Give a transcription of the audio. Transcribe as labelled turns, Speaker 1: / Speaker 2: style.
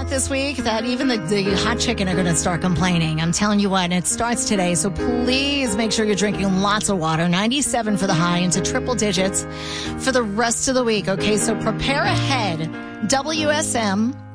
Speaker 1: hot this week that even the hot chicken are going to start complaining. I'm telling you what, and it starts today, so please make sure you're drinking lots of water. 97 for the high into triple digits for the rest of the week. Okay, so prepare ahead. WSM